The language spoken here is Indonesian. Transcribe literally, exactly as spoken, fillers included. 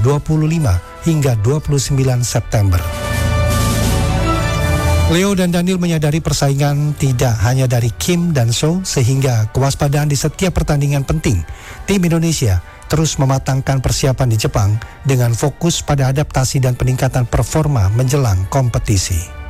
dua puluh lima hingga dua puluh sembilan September. Leo dan Daniel menyadari persaingan tidak hanya dari Kim dan So, sehingga kewaspadaan di setiap pertandingan penting. Tim Indonesia terus mematangkan persiapan di Jepang dengan fokus pada adaptasi dan peningkatan performa menjelang kompetisi.